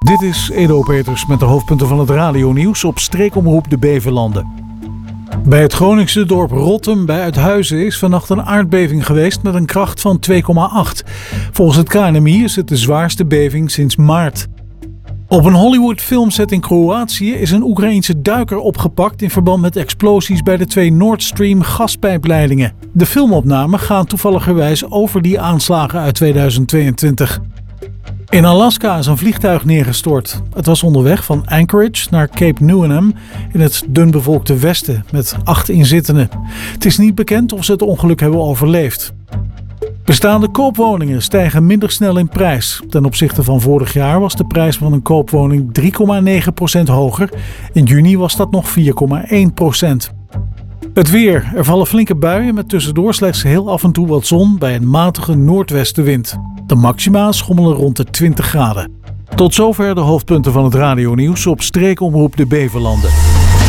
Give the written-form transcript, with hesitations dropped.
Dit is Edo Peters met de hoofdpunten van het radionieuws op streekomroep de Beverlanden. Bij het Groningse dorp Rottum bij Uithuizen is vannacht een aardbeving geweest met een kracht van 2,8. Volgens het KNMI is het de zwaarste beving sinds maart. Op een Hollywood filmset in Kroatië is een Oekraïense duiker opgepakt in verband met explosies bij de 2 Nord Stream gaspijpleidingen. De filmopnamen gaan toevalligerwijs over die aanslagen uit 2022. In Alaska is een vliegtuig neergestort. Het was onderweg van Anchorage naar Cape Newinham in het dunbevolkte westen met 8 inzittenden. Het is niet bekend of ze het ongeluk hebben overleefd. Bestaande koopwoningen stijgen minder snel in prijs. Ten opzichte van vorig jaar was de prijs van een koopwoning 3,9% hoger. In juni was dat nog 4,1%. Het weer. Er vallen flinke buien met tussendoor slechts heel af en toe wat zon bij een matige noordwestenwind. De maxima schommelen rond de 20 graden. Tot zover de hoofdpunten van het radionieuws op streekomroep de Beverlanden.